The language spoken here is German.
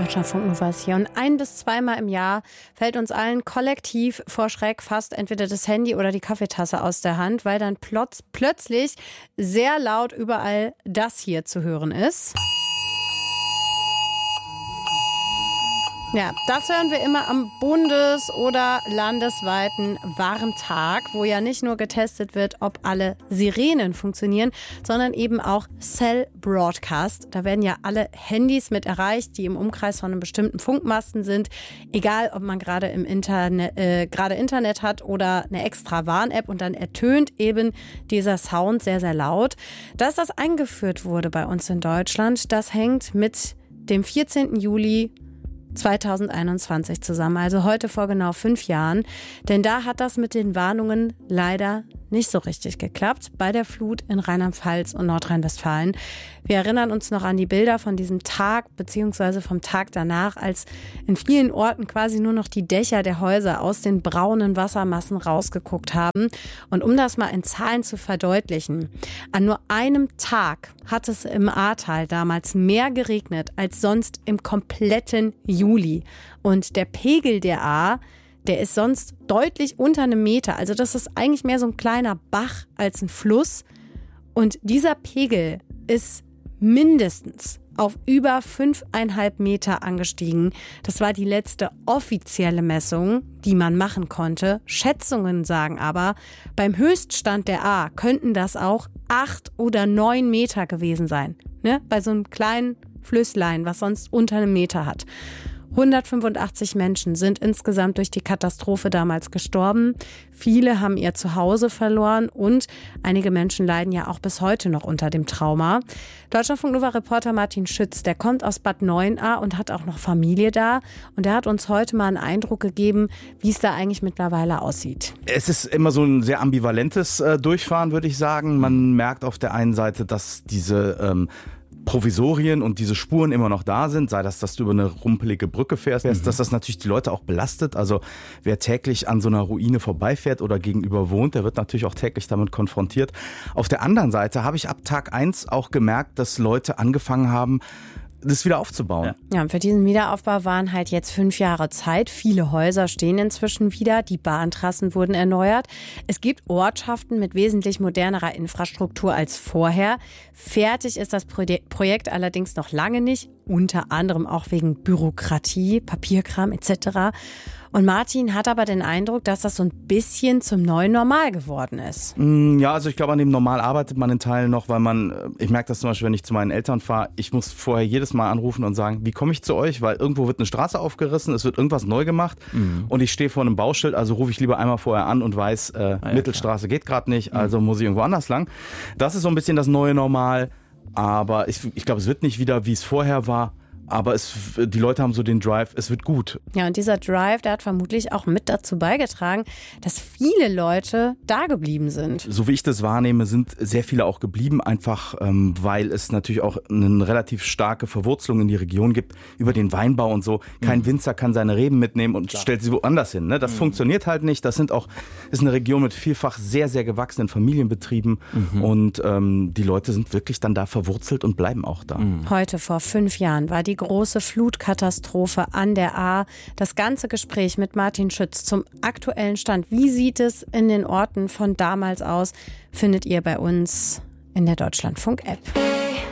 Deutschlandfunk Nova ist hier. Und 1- bis 2-mal im Jahr fällt uns allen kollektiv vor Schreck fast entweder das Handy oder die Kaffeetasse aus der Hand, weil dann plötzlich sehr laut überall das hier zu hören ist. Ja, das hören wir immer am bundes- oder landesweiten Warntag, wo ja nicht nur getestet wird, ob alle Sirenen funktionieren, sondern eben auch Cell Broadcast. Da werden ja alle Handys mit erreicht, die im Umkreis von einem bestimmten Funkmasten sind. Egal, ob man gerade im Internet hat oder eine extra Warn-App, und dann ertönt eben dieser Sound sehr, sehr laut. Dass das eingeführt wurde bei uns in Deutschland, das hängt mit dem 14. Juli 2021 zusammen, also heute vor genau 5 Jahren. Denn da hat das mit den Warnungen leider nicht so richtig geklappt bei der Flut in Rheinland-Pfalz und Nordrhein-Westfalen. Wir erinnern uns noch an die Bilder von diesem Tag beziehungsweise vom Tag danach, als in vielen Orten quasi nur noch die Dächer der Häuser aus den braunen Wassermassen rausgeguckt haben. Und um das mal in Zahlen zu verdeutlichen, an nur einem Tag hat es im Ahrtal damals mehr geregnet als sonst im kompletten Juli. Und der Pegel der Ahr, der ist sonst deutlich unter einem Meter. Also das ist eigentlich mehr so ein kleiner Bach als ein Fluss. Und dieser Pegel ist mindestens auf über 5,5 Meter angestiegen. Das war die letzte offizielle Messung, die man machen konnte. Schätzungen sagen aber, beim Höchststand der Ahr könnten das auch 8 oder 9 Meter gewesen sein. Ne? Bei so einem kleinen Flüsslein, was sonst unter einem Meter hat. 185 Menschen sind insgesamt durch die Katastrophe damals gestorben. Viele haben ihr Zuhause verloren und einige Menschen leiden ja auch bis heute noch unter dem Trauma. Deutschlandfunk Nova-Reporter Martin Schütz, der kommt aus Bad Neuenahr und hat auch noch Familie da. Und der hat uns heute mal einen Eindruck gegeben, wie es da eigentlich mittlerweile aussieht. Es ist immer so ein sehr ambivalentes Durchfahren, würde ich sagen. Man merkt auf der einen Seite, dass diese Provisorien und diese Spuren immer noch da sind, sei das, dass du über eine rumpelige Brücke fährst, dass das natürlich die Leute auch belastet. Also wer täglich an so einer Ruine vorbeifährt oder gegenüber wohnt, der wird natürlich auch täglich damit konfrontiert. Auf der anderen Seite habe ich ab Tag 1 auch gemerkt, dass Leute angefangen haben, das wieder aufzubauen. Ja, und für diesen Wiederaufbau waren halt jetzt 5 Jahre Zeit. Viele Häuser stehen inzwischen wieder. Die Bahntrassen wurden erneuert. Es gibt Ortschaften mit wesentlich modernerer Infrastruktur als vorher. Fertig ist das Projekt allerdings noch lange nicht. Unter anderem auch wegen Bürokratie, Papierkram etc. Und Martin hat aber den Eindruck, dass das so ein bisschen zum neuen Normal geworden ist. Ja, also ich glaube, an dem Normal arbeitet man in Teilen noch, weil ich merke das zum Beispiel, wenn ich zu meinen Eltern fahre, ich muss vorher jedes Mal anrufen und sagen, wie komme ich zu euch, weil irgendwo wird eine Straße aufgerissen, es wird irgendwas neu gemacht und ich stehe vor einem Bauschild, also rufe ich lieber einmal vorher an und weiß, Mittelstraße geht gerade nicht, also muss ich irgendwo anders lang. Das ist so ein bisschen das neue Normal, aber ich glaube, es wird nicht wieder, wie es vorher war. Aber die Leute haben so den Drive, es wird gut. Ja, und dieser Drive, der hat vermutlich auch mit dazu beigetragen, dass viele Leute da geblieben sind. So wie ich das wahrnehme, sind sehr viele auch geblieben, einfach weil es natürlich auch eine relativ starke Verwurzelung in die Region gibt, über den Weinbau und so. Kein Winzer kann seine Reben mitnehmen und stellt sie woanders hin. Ne? Das funktioniert halt nicht. Das ist eine Region mit vielfach sehr, sehr gewachsenen Familienbetrieben und die Leute sind wirklich dann da verwurzelt und bleiben auch da. Heute vor 5 Jahren war die große Flutkatastrophe an der Ahr. Das ganze Gespräch mit Martin Schütz zum aktuellen Stand. Wie sieht es in den Orten von damals aus? Findet ihr bei uns in der Deutschlandfunk-App.